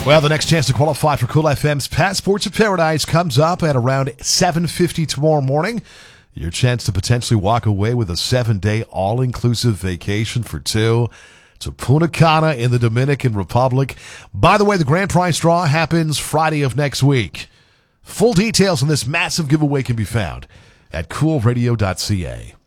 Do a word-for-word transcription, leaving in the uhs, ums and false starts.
Well, the next chance to qualify for Cool F M's Passports of Paradise comes up at around seven fifty tomorrow morning. Your chance to potentially walk away with a seven-day all-inclusive vacation for two to Punta Cana in the Dominican Republic. By the way, the grand prize draw happens Friday of next week. Full details on this massive giveaway can be found at cool radio dot c a.